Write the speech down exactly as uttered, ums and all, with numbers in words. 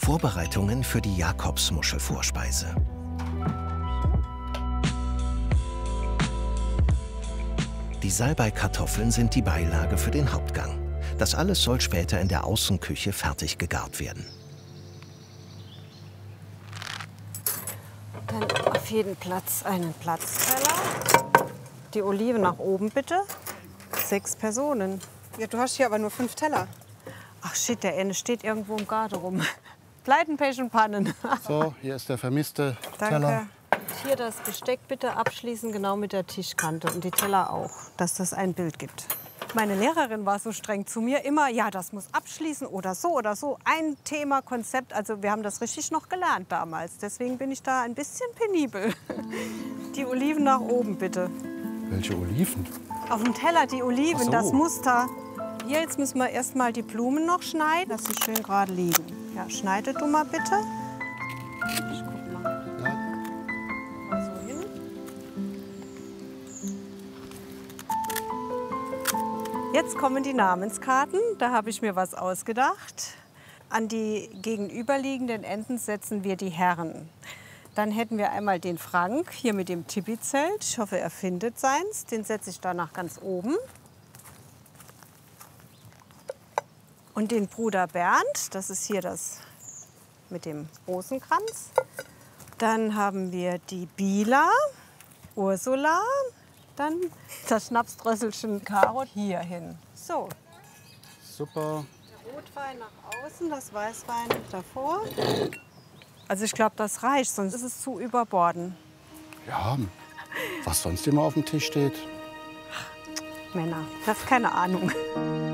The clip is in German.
Vorbereitungen für die Jakobsmuschelvorspeise. Die Salbeikartoffeln sind die Beilage für den Hauptgang. Das alles soll später in der Außenküche fertig gegart werden. Dann auf jeden Platz einen Platzteller. Die Oliven nach oben bitte. Sechs Personen. Ja, du hast hier aber nur fünf Teller. Ach shit, der eine steht irgendwo im Garten rum. Pleiten, Pech und Pannen. So, hier ist der vermisste Danke. Teller. Hier das Besteck bitte abschließen, genau mit der Tischkante. Und die Teller auch, dass das ein Bild gibt. Meine Lehrerin war so streng zu mir, immer, ja, das muss abschließen oder so oder so. Ein Thema, Konzept, also wir haben das richtig noch gelernt damals. Deswegen bin ich da ein bisschen penibel. Die Oliven nach oben, bitte. Welche Oliven? Auf dem Teller die Oliven, Ach so. das Muster. Hier, jetzt müssen wir erst mal die Blumen noch schneiden, dass sie schön gerade liegen. Ja, schneide du mal bitte. Ich guck mal. Ja. Mal so hin. Jetzt kommen die Namenskarten. Da habe ich mir was ausgedacht. An die gegenüberliegenden Enden setzen wir die Herren. Dann hätten wir einmal den Frank, hier mit dem Tipi-Zelt. Ich hoffe, er findet seins. Den setze ich danach ganz oben. Und den Bruder Bernd, das ist hier das mit dem Rosenkranz. Dann haben wir die Bila, Ursula, dann das Schnapsdrösselchen Caro hier hin. So. Super. Der Rotwein nach außen, das Weißwein davor. Also ich glaube, das reicht, sonst ist es zu überborden. Ja, was sonst immer auf dem Tisch steht. Männer, ich habe keine Ahnung.